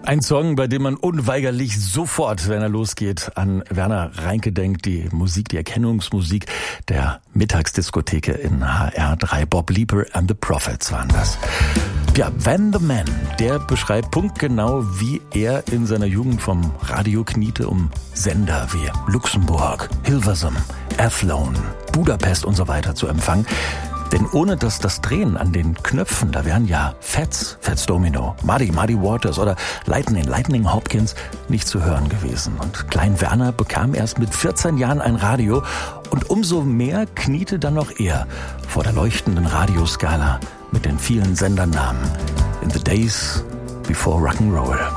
Ein Song, bei dem man unweigerlich sofort, wenn er losgeht, an Werner Reinke denkt. Die Musik, die Erkennungsmusik der Mittagsdiskotheke in HR3. Bob Leaper and the Prophets waren das. Ja, Van the Man, der beschreibt punktgenau, wie er in seiner Jugend vom Radio kniete, um Sender wie Luxemburg, Hilversum, Athlone, Budapest und so weiter zu empfangen. Denn ohne das Drehen an den Knöpfen, da wären ja Fats Domino, Muddy Waters oder Lightning Hopkins nicht zu hören gewesen. Und Klein Werner bekam erst mit 14 Jahren ein Radio und umso mehr kniete dann noch er vor der leuchtenden Radioskala mit den vielen Sendernamen in the days before Rock'n'Roll.